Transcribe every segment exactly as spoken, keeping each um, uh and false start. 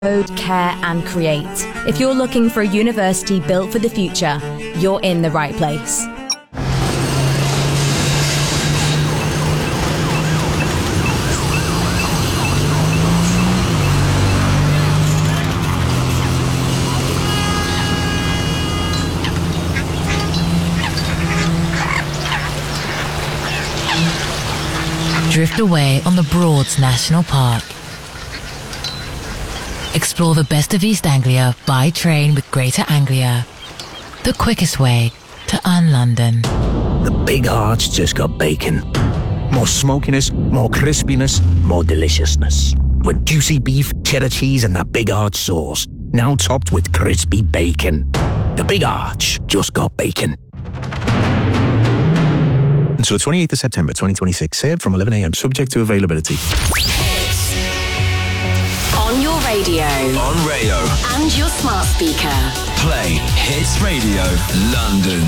Code, care and create. If you're looking for a university built for the future, you're in the right place. Drift away on the Broads National Park. Explore the best of East Anglia by train with Greater Anglia. The quickest way to un-London. The Big Arch just got bacon. More smokiness, more crispiness, more deliciousness. With juicy beef, cheddar cheese and that Big Arch sauce. Now topped with crispy bacon. The Big Arch just got bacon. Until the twenty-eighth of September twenty twenty-six, served from eleven a m, subject to availability. On your radio. On Rayo. And your smart speaker. Play Hits Radio London.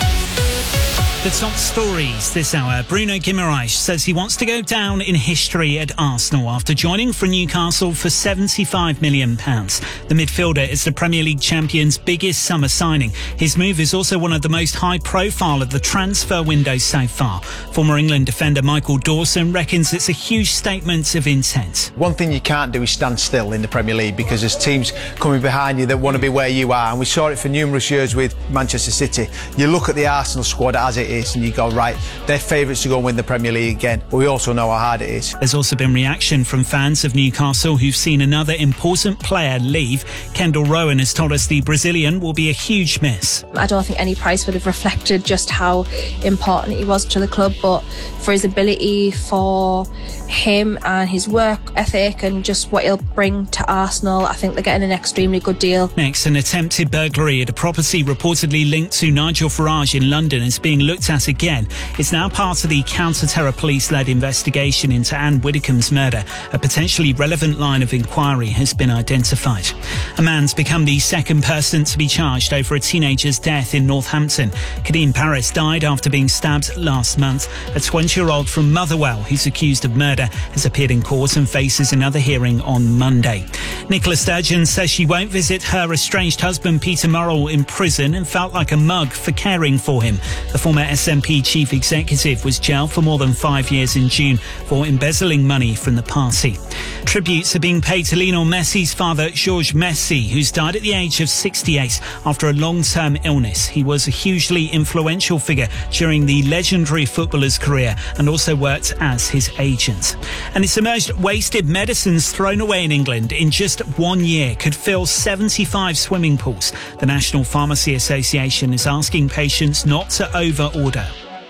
The top stories this hour. Bruno Guimaraes says he wants to go down in history at Arsenal after joining from Newcastle for seventy-five million pounds. The midfielder is the Premier League champions' biggest summer signing. His move is also one of the most high-profile of the transfer window so far. Former England defender Michael Dawson reckons it's a huge statement of intent. One thing you can't do is stand still in the Premier League because there's teams coming behind you that want to be where you are, and we saw it for numerous years with Manchester City. You look at the Arsenal squad as it is and you go, right, they're favourites to go and win the Premier League again, but we also know how hard it is. There's also been reaction from fans of Newcastle who've seen another important player leave. Kendall Rowan has told us the Brazilian will be a huge miss. I don't think any price would have reflected just how important he was to the club, but for his ability, for him and his work ethic and just what he'll bring to Arsenal, I think they're getting an extremely good deal. Next, an attempted burglary at a property reportedly linked to Nigel Farage in London is being looked at again. It's now part of the counter-terror police-led investigation into Anne Widdecombe's murder. A potentially relevant line of inquiry has been identified. A man's become the second person to be charged over a teenager's death in Northampton. Kadeem Paris died after being stabbed last month. A twenty-year-old from Motherwell who's accused of murder has appeared in court and faces another hearing on Monday. Nicola Sturgeon says she won't visit her estranged husband Peter Murrell in prison and felt like a mug for caring for him. The former S N P chief executive was jailed for more than five years in June for embezzling money from the party. Tributes are being paid to Lionel Messi's father, Georges Messi, who's died at the age of sixty-eight after a long-term illness. He was a hugely influential figure during the legendary footballer's career and also worked as his agent. And it's emerged wasted medicines thrown away in England in just one year could fill seventy-five swimming pools. The National Pharmacy Association is asking patients not to over-order.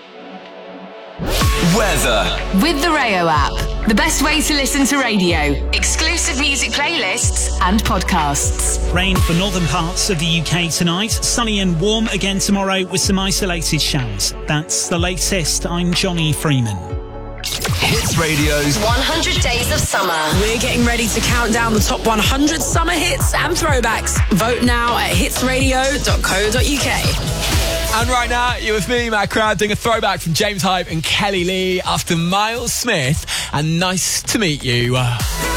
Weather. With the Rayo app, the best way to listen to radio. Exclusive music playlists and podcasts. Rain for northern parts of the U K tonight. Sunny and warm again tomorrow with some isolated showers. That's the latest. I'm Johnny Freeman. Hits Radio's one hundred Days of Summer. We're getting ready to count down the top one hundred summer hits and throwbacks. Vote now at hits radio dot co dot uk. And right now, you're with me, Matt Crowd, doing a throwback from James Hype and Kelly Lee after Miles Smith. And nice to meet you.